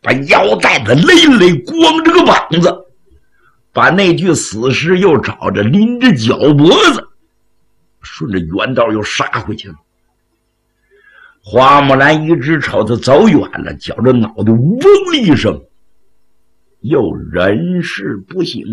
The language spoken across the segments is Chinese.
把腰带子累累光着个膀子，把那具死尸又找着拎着脚脖子，顺着原道又杀回去了。花木兰一直瞅他走远了，觉着脑袋嗡一声，又人事不省。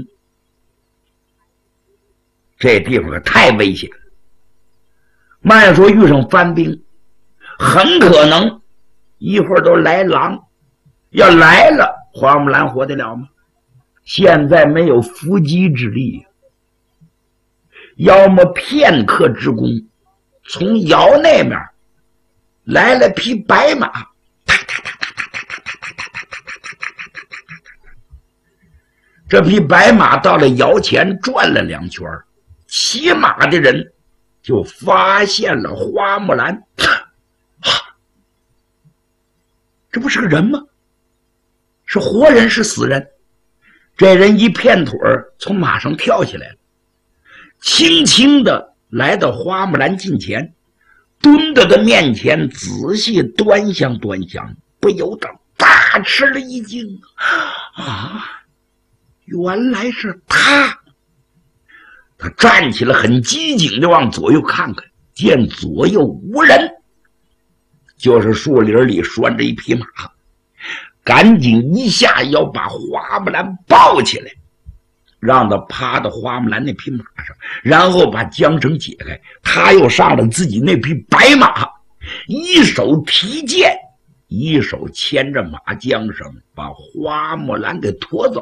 这地方可太危险了，慢说遇上番兵，很可能一会儿都来狼，要来了花木兰活得了吗？现在没有伏击之力，要么片刻之功，从窑那面来了匹白马，这匹白马到了窑前转了2圈，骑马的人就发现了花木兰。这不是个人吗？是活人是死人？这人一片腿从马上跳下来了，轻轻的来到花木兰近前，蹲到他面前仔细端详端详，不由得大吃了一惊啊！原来是他。他站起来很机警地往左右看看，见左右无人，就是树林里拴着一匹马，赶紧一下要把花木兰抱起来，让他趴到花木兰那匹马上，然后把缰绳解开，他又上了自己那匹白马，一手提剑，一手牵着马缰绳，把花木兰给拖走。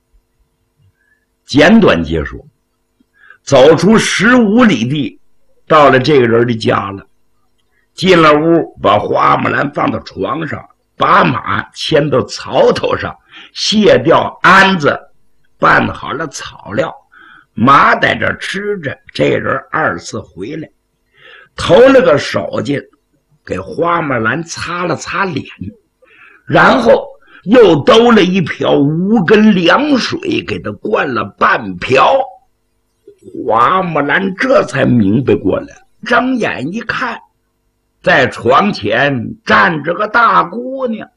简短结束，走出15里地，到了这个人的家了。进了屋，把花木兰放到床上，把马牵到槽头上，卸掉鞍子，拌好了草料，马在这吃着。这人2次回来，投了个手巾，给花木兰擦了擦脸，然后又兜了一瓢无根凉水，给他灌了半瓢。花木兰这才明白过来，睁眼一看，在床前站着个大姑娘，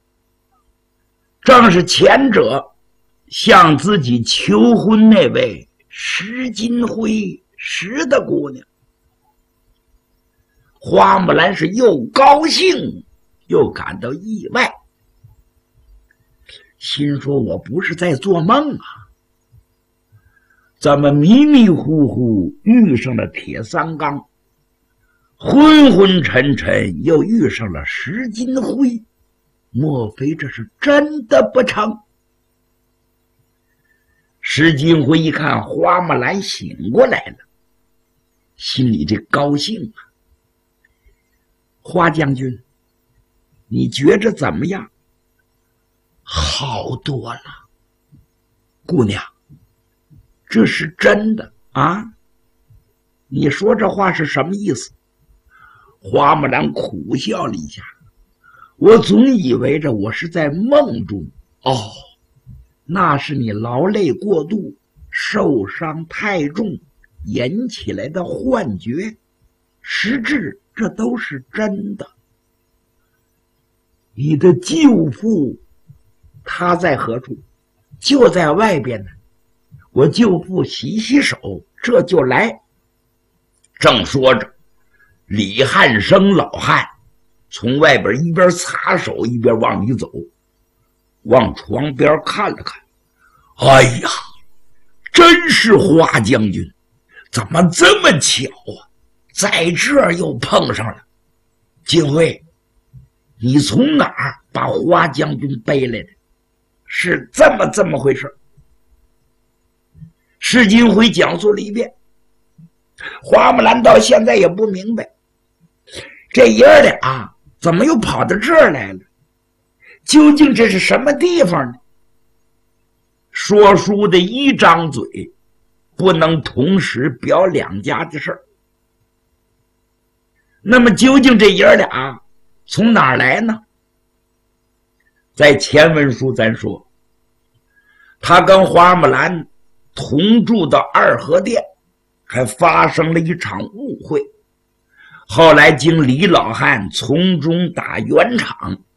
正是前者向自己求婚那位石金辉石的姑娘。花木兰是又高兴又感到意外，心说我不是在做梦啊，怎么迷迷糊糊遇上了铁三刚，昏昏沉沉又遇上了石金辉，莫非这是真的不成？石金辉一看花木兰醒过来了，心里这高兴啊。花将军，你觉着怎么样？好多了。姑娘，这是真的啊？你说这话是什么意思？花木兰苦笑了一下，我总以为着我是在梦中。哦，那是你劳累过度，受伤太重引起来的幻觉，实质这都是真的。你的舅父他在何处？就在外边呢。我舅父洗洗手，这就来。正说着，李汉生老汉从外边一边擦手一边往里走，往床边看了看。哎呀，真是花将军，怎么这么巧啊，在这儿又碰上了。金辉，你从哪儿把花将军背来的？是这么回事。石金辉讲述了一遍，花木兰到现在也不明白，这爷儿俩怎么又跑到这儿来了？究竟这是什么地方呢？说书的一张嘴，不能同时表两家的事儿。那么究竟这爷儿俩从哪儿来呢？在前文书咱说，他跟花木兰同住到二河店，还发生了一场误会。后来经李老汉从中打圆场，